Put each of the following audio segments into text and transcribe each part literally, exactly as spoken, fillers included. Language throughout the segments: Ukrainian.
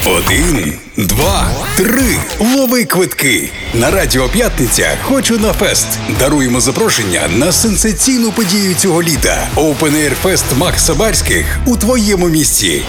Один, два, три. Лови квитки. На Радіо П'ятниця «Хочу на фест». Даруємо запрошення на сенсаційну подію цього літа. Open Air Fest Макса Барських у твоєму місті.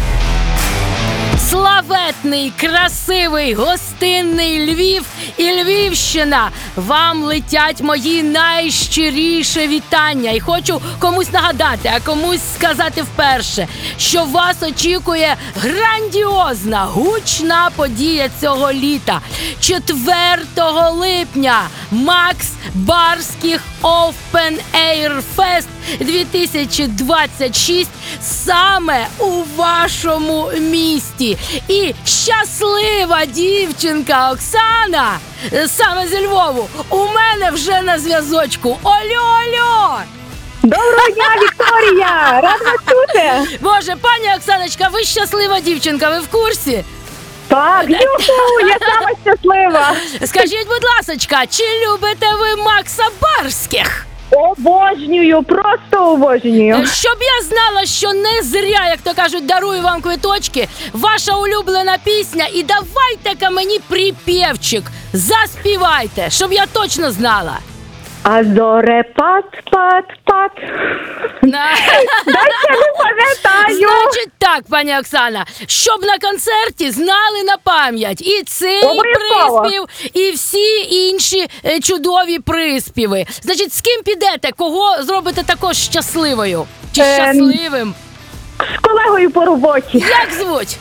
Славетний, красивий, гостинний Львів і Львівщина. Вам летять мої найщиріше вітання. І хочу комусь нагадати, а комусь сказати вперше, що вас очікує грандіозна, гучна подія цього літа. четвертого липня Макс Барських Open Air Fest дві тисячі двадцять шість саме у вашому місті. І щаслива дівчинка Оксана, саме зі Львову, у мене вже на зв'язочку. Олю-олю! Доброго дня, Вікторія! Рада вас чути! Боже, пані Оксаночка, ви щаслива дівчинка, ви в курсі? Так, юху, я сама щаслива! Скажіть, будь ласочка, чи любите ви Макса Барських? Обожнюю, просто обожнюю. Щоб я знала, що не зря, як то кажуть, дарую вам квиточки, ваша улюблена пісня, і давайте-ка мені припєвчик, заспівайте, щоб я точно знала. А зорепад, пад, пад. Дальше не пам'ятаю. Значить так, пані Оксана, щоб на концерті знали на пам'ять і цей Обов'язково. приспів, і всі інші е, чудові приспіви. Значить, з ким підете? Кого зробите також щасливою? Чи Ем. щасливим? З колегою по роботі. Як звуть?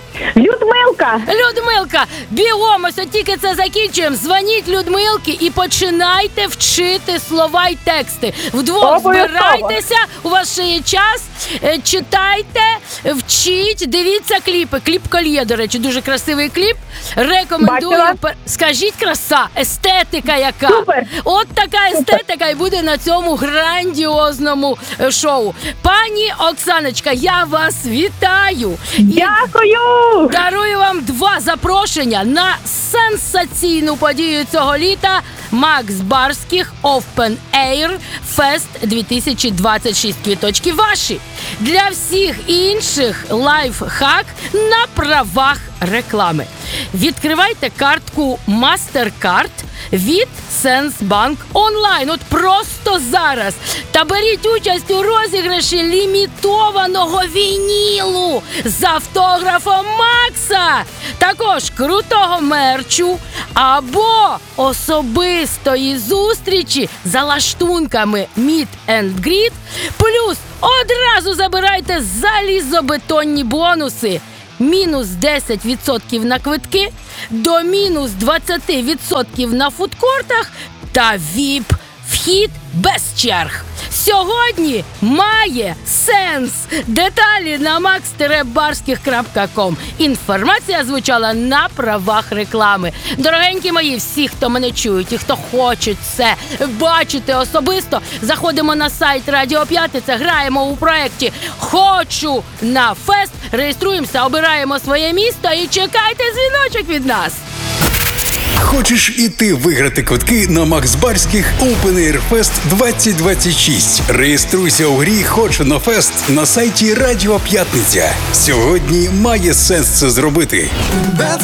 Людмилка. Людмилка, бігом, ось от тільки це закінчуємо. Дзвоніть Людмилки і починайте вчити слова й тексти. Вдвох Обов'язково. збирайтеся, у вас ще є час. Е, Читайте, вчіть, дивіться кліпи. Кліп «Кольє», до речі, дуже красивий кліп. Рекомендую. Бачила. Пер- Скажіть, краса, естетика яка. Супер. От така естетика і буде на цьому грандіозному е, шоу. Пані Оксаночка, я вас вітаю. І Дякую. дарую вам два запрошення на сенсаційну подію цього літа Макс Барських Open Air Fest дві тисячі двадцять шість. Квіточки ваші. Для всіх інших лайфхак на правах реклами. Відкривайте картку MasterCard від Сенсбанк онлайн. От просто зараз. Та беріть участь у розіграші лімітованого вінілу з автографом Макса. Також крутого мерчу або особистої зустрічі за лаштунками Meet and Greet. Плюс одразу забирайте залізобетонні бонуси. Мінус десять відсотків на квитки, до мінус двадцять відсотків на фудкортах та віп-вхід без черг. Сьогодні має сенс. Деталі на макс барських крапка ком. Інформація звучала на правах реклами. Дорогенькі мої, всі, хто мене чують і хто хочуть це бачити особисто, заходимо на сайт Радіо П'ятниця, граємо у проєкті «Хочу на фест», реєструємося, обираємо своє місто і чекайте дзвіночок від нас. Хочеш і ти виграти квитки на Макс Барських Open Air Fest двадцять двадцять шість? Реєструйся у грі «Хочу на фест» на сайті Радіо П'ятниця. Сьогодні має сенс це зробити.